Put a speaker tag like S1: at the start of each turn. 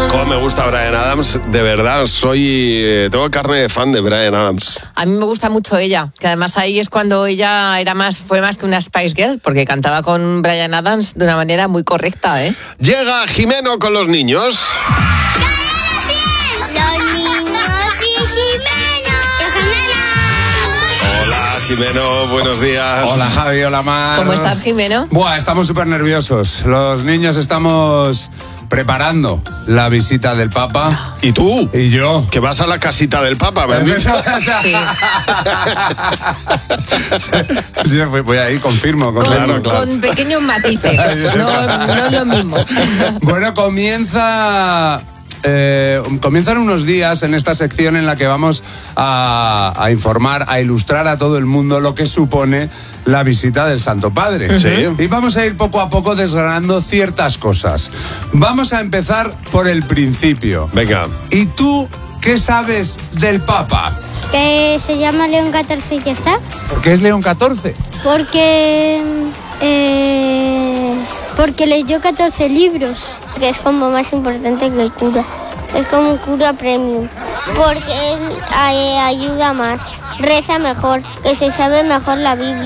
S1: Cómo me gusta Bryan Adams, de verdad, tengo carne de fan de Bryan Adams.
S2: A mí me gusta mucho ella, que además ahí es cuando ella fue más que una Spice Girl, porque cantaba con Bryan Adams de una manera muy correcta, ¿eh?
S1: Llega Jimeno con los niños.
S3: Los niños y Jimeno.
S1: Hola, Jimeno, buenos días.
S4: Hola, Javi, hola, Mar.
S2: ¿Cómo estás, Jimeno?
S4: Buah, estamos súper nerviosos. Los niños estamos preparando la visita del Papa.
S1: ¿Y tú?
S4: Y yo.
S1: Que vas a la casita del Papa, ¿me has dicho?
S2: Sí.
S4: Yo voy a ir, confirmo.
S1: Claro.
S2: Con pequeños matices, no es lo mismo.
S4: Bueno, comienzan unos días en esta sección en la que vamos a informar, a ilustrar a todo el mundo lo que supone la visita del Santo Padre.
S1: Sí.
S4: Y vamos a ir poco a poco desgranando ciertas cosas. Vamos a empezar por el principio.
S1: Venga.
S4: ¿Y tú qué sabes del Papa?
S3: Que se llama León XIV y ya está.
S4: ¿Por qué es León XIV?
S3: Porque leyó 14 libros. Que es como más importante que el cura. Es como un cura premium. Porque él ayuda más. Reza mejor. Que se sabe mejor la Biblia.